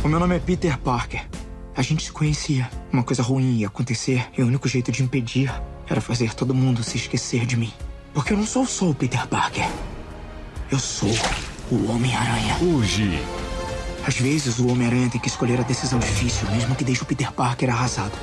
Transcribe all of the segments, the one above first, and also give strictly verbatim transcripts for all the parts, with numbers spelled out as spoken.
O meu nome é Peter Parker. A gente se conhecia. Uma coisa ruim ia acontecer e o único jeito de impedir era fazer todo mundo se esquecer de mim. Porque eu não sou só o Peter Parker. Eu sou o Homem-Aranha. Hoje. Às vezes o Homem-Aranha tem que escolher a decisão difícil, mesmo que deixe o Peter Parker arrasado.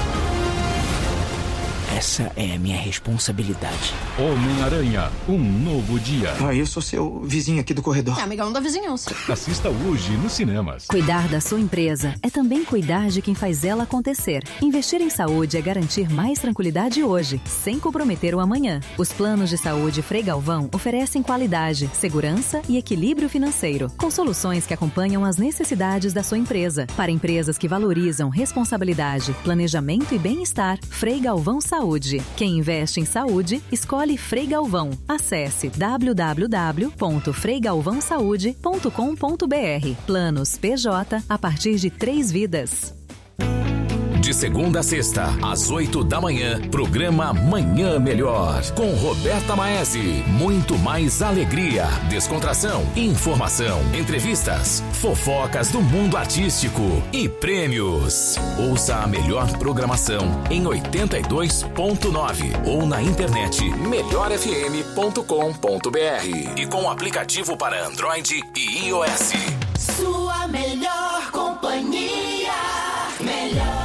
Essa é a minha responsabilidade. Homem-Aranha, um novo dia. Ah, eu sou seu vizinho aqui do corredor. É amigão da vizinhança. Assista hoje nos cinemas. Cuidar da sua empresa é também cuidar de quem faz ela acontecer. Investir em saúde é garantir mais tranquilidade hoje, sem comprometer o amanhã. Os planos de saúde Frei Galvão oferecem qualidade, segurança e equilíbrio financeiro, com soluções que acompanham as necessidades da sua empresa. Para empresas que valorizam responsabilidade, planejamento e bem-estar, Frei Galvão Saúde. Quem investe em saúde, escolhe Frei Galvão. Acesse w w w ponto frei galvão saúde ponto com ponto b r. Planos P J a partir de três vidas. De segunda a sexta, às oito da manhã, programa Manhã Melhor, com Roberta Maese. Muito mais alegria, descontração, informação, entrevistas, fofocas do mundo artístico e prêmios. Ouça a melhor programação em oitenta e dois ponto nove ou na internet melhor f m ponto com ponto b r e com o aplicativo para Android e iOS. Sua melhor companhia, melhor.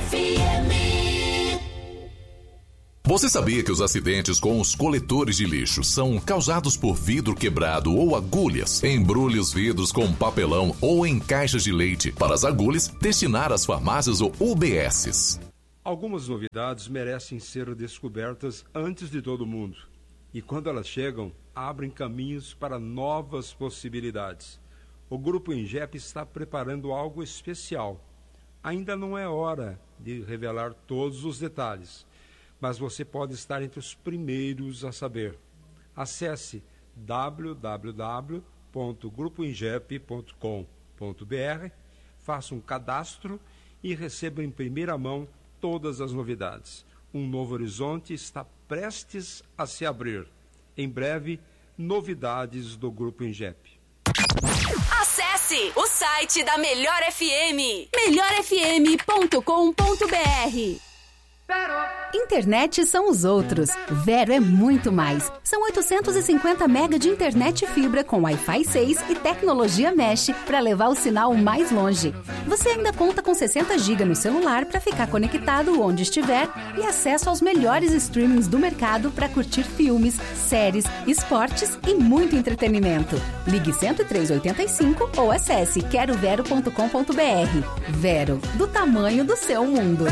Você sabia que os acidentes com os coletores de lixo são causados por vidro quebrado ou agulhas? Embrulhe os vidros com papelão ou em caixas de leite para as agulhas destinar às farmácias ou U B Ss. Algumas novidades merecem ser descobertas antes de todo mundo. E quando elas chegam, abrem caminhos para novas possibilidades. O Grupo Ingep está preparando algo especial. Ainda não é hora de revelar todos os detalhes, mas você pode estar entre os primeiros a saber. Acesse w w w ponto grupo ingep ponto com ponto b r, faça um cadastro e receba em primeira mão todas as novidades. Um novo horizonte está prestes a se abrir. Em breve, novidades do Grupo Ingep. Acesse o site da Melhor F M, melhor f m ponto com ponto b r. Internet são os outros. Vero é muito mais. São oitocentos e cinquenta mega de internet fibra com Wi-Fi seis e tecnologia Mesh para levar o sinal mais longe. Você ainda conta com sessenta gigas no celular para ficar conectado onde estiver e acesso aos melhores streamings do mercado para curtir filmes, séries, esportes e muito entretenimento. Ligue cento e três oitenta e cinco ou acesse quero vero ponto com ponto b r. Vero, do tamanho do seu mundo.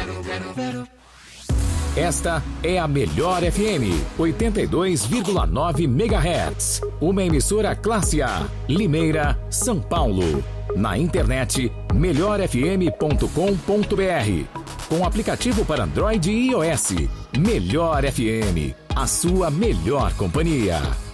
Esta é a Melhor F M, oitenta e dois vírgula nove megahertz. Uma emissora classe A, Limeira, São Paulo. Na internet, melhor f m ponto com ponto b r. Com aplicativo para Android e iOS. Melhor F M, a sua melhor companhia.